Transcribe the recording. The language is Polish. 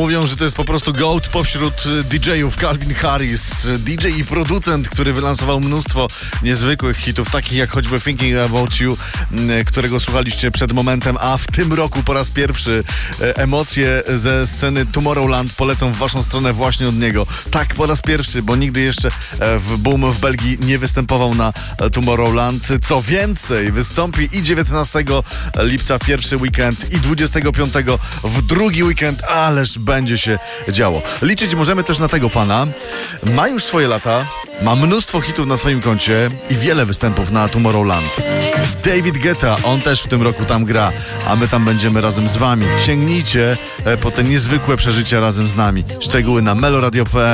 Mówią, że to jest po prostu GOAT pośród DJ-ów. Calvin Harris, DJ i producent, który wylansował mnóstwo niezwykłych hitów, takich jak choćby Thinking About You, którego słuchaliście przed momentem, a w tym roku po raz pierwszy emocje ze sceny Tomorrowland polecą w waszą stronę właśnie od niego. Tak, po raz pierwszy, bo nigdy jeszcze w Boom w Belgii nie występował na Tomorrowland. Co więcej, wystąpi i 19 lipca w pierwszy weekend i 25 w drugi weekend, ależ będzie się działo. Liczyć możemy też na tego pana. Ma już swoje lata, ma mnóstwo hitów na swoim koncie i wiele występów na Tomorrowland. David Guetta, on też w tym roku tam gra, a my tam będziemy razem z wami. Sięgnijcie po te niezwykłe przeżycia razem z nami. Szczegóły na meloradio.pl.